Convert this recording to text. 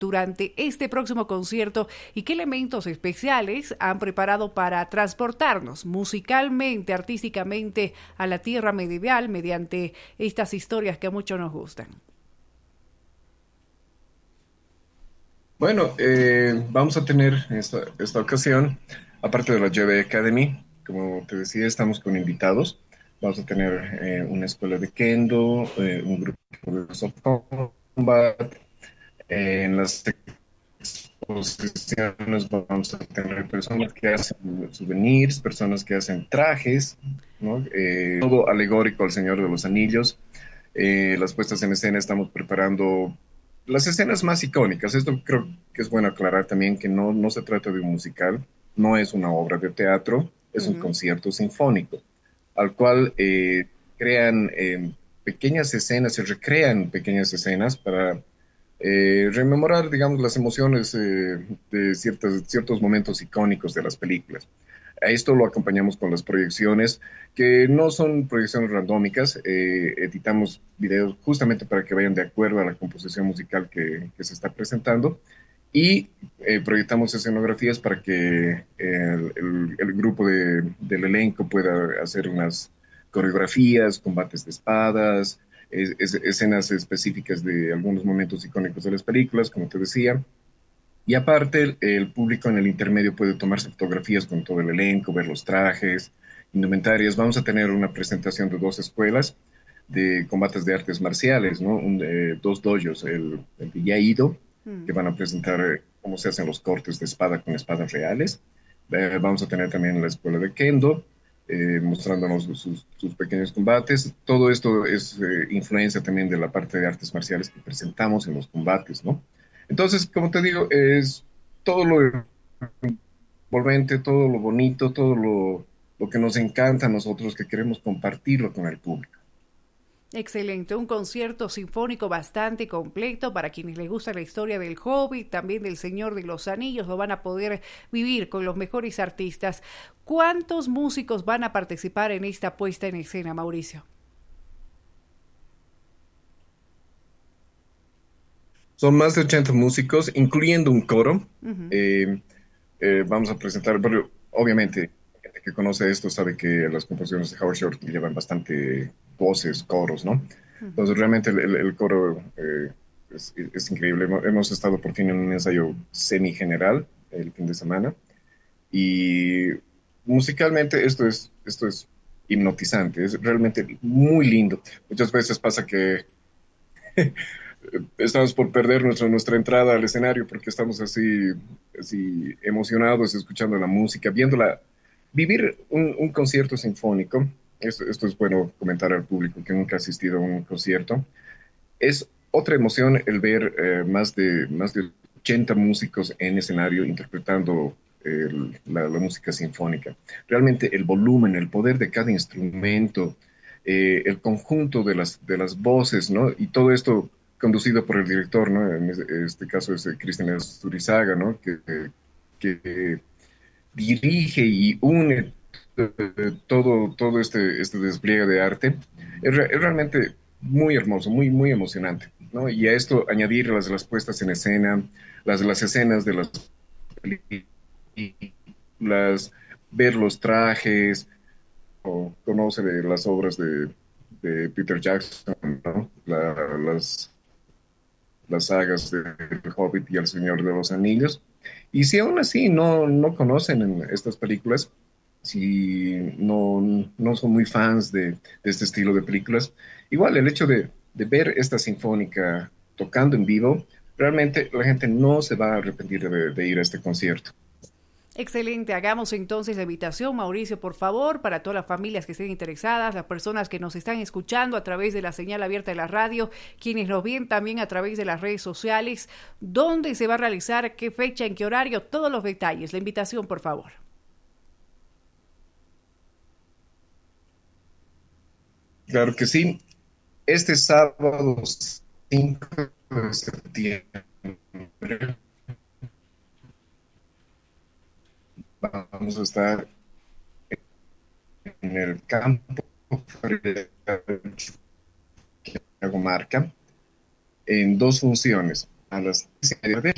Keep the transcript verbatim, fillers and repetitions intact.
durante este próximo concierto y qué elementos especiales han preparado para transportarnos musicalmente, artísticamente a la tierra medieval mediante estas historias que a muchos nos gustan. Bueno, eh, vamos a tener esta, esta ocasión, aparte de la Jedi Academy, como te decía, estamos con invitados. Vamos a tener eh, una escuela de Kendo, eh, un grupo de soft combat. Eh, en las exposiciones vamos a tener personas que hacen souvenirs, personas que hacen trajes, ¿no? Eh, todo alegórico al Señor de los Anillos. Eh, las puestas en escena estamos preparando las escenas más icónicas. Esto creo que es bueno aclarar también que no, no se trata de un musical, no es una obra de teatro, es un Ujú. concierto sinfónico, al cual eh, crean eh, pequeñas escenas, se recrean pequeñas escenas para eh, rememorar, digamos, las emociones eh, de ciertos, ciertos momentos icónicos de las películas. A esto lo acompañamos con las proyecciones, que no son proyecciones randómicas, eh, editamos videos justamente para que vayan de acuerdo a la composición musical que, que se está presentando y eh, proyectamos escenografías para que el, el- el grupo de- del elenco pueda hacer unas coreografías, combates de espadas, es- es- escenas específicas de algunos momentos icónicos de las películas, como te decía. Y aparte, el, el público en el intermedio puede tomarse fotografías con todo el elenco, ver los trajes, indumentarias. Vamos a tener una presentación de dos escuelas de combates de artes marciales, ¿no? Un, eh, dos dojos, el, el de Yaido, que Mm. van a presentar eh, cómo se hacen los cortes de espada con espadas reales. Eh, vamos a tener también la escuela de Kendo, eh, mostrándonos sus, sus pequeños combates. Todo esto es eh, influencia también de la parte de artes marciales que presentamos en los combates, ¿no? Entonces, como te digo, es todo lo envolvente, todo lo bonito, todo lo, lo que nos encanta a nosotros que queremos compartirlo con el público. Excelente, un concierto sinfónico bastante completo para quienes les gusta la historia del Hobbit, también del Señor de los Anillos, lo van a poder vivir con los mejores artistas. ¿Cuántos músicos van a participar en esta puesta en escena, Mauricio? Son más de ochenta músicos, incluyendo un coro. Ujú. Eh, eh, vamos a presentar, pero obviamente, la gente que conoce esto sabe que las composiciones de Howard Shore llevan bastante voces, coros, ¿no? Ujú. Entonces, realmente el, el- el coro eh, es, es increíble. Hemos hemos estado por fin en un ensayo semi-general el fin de semana. Y musicalmente esto es, esto es hipnotizante, es realmente muy lindo. Muchas veces pasa que estamos por perder nuestra, nuestra entrada al escenario porque estamos así, así emocionados escuchando la música, viéndola. Vivir un, un concierto sinfónico, esto, esto es bueno comentar al público que nunca ha asistido a un concierto, es otra emoción el ver eh, más de, más de ochenta músicos en escenario interpretando el- la, la música sinfónica. Realmente el volumen, el poder de cada instrumento, eh, el conjunto de las, de las voces, ¿no? Y todo esto conducido por el director, ¿no? En este, este caso es eh, Cristian Asturizaga, ¿no? Que, que dirige y une eh, todo, todo este, este despliegue de arte. Es, re- es realmente muy hermoso, muy, muy emocionante, ¿no? Y a esto añadir las, las puestas en escena, las, las escenas de las películas, ver los trajes, o conoce de las obras de, de Peter Jackson, ¿no? La- las, las sagas de El Hobbit y El Señor de los Anillos. Y si aún así no, no conocen en estas películas, si no, no son muy fans de, de este estilo de películas, igual el hecho de, de ver esta sinfónica tocando en vivo, realmente la gente no se va a arrepentir de, de ir a este concierto. Excelente, hagamos entonces la invitación, Mauricio, por favor, para todas las familias que estén interesadas, las personas que nos están escuchando a través de la señal abierta de la radio, quienes nos ven también a través de las redes sociales, dónde se va a realizar, qué fecha, en qué horario, todos los detalles. La invitación, por favor. Claro que sí, este sábado cinco de septiembre vamos a estar en el campo Marca en dos funciones, a las seis y media